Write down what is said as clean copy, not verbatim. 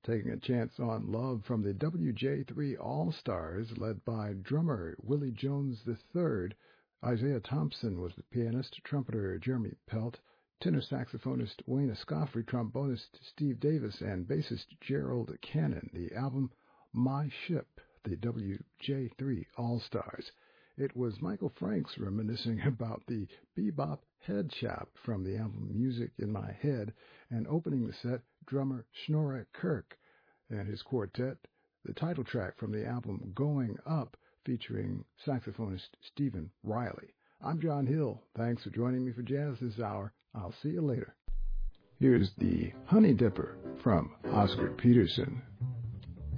taking a chance on love from the WJ3 All-Stars, led by drummer Willie Jones III. Isaiah Thompson was the pianist, trumpeter Jeremy Pelt, tenor saxophonist Wayne Escoffrey, trombonist Steve Davis, and bassist Gerald Cannon. The album My Ship, the WJ3 All-Stars. It was Michael Franks reminiscing about the bebop head chop from the album Music in My Head, and opening the set, drummer Snorre Kirk and his quartet, the title track from the album Going Up, featuring saxophonist Stephen Riley. I'm John Hill. Thanks for joining me for Jazz this hour. I'll see you later. Here's the Honey Dipper from Oscar Peterson.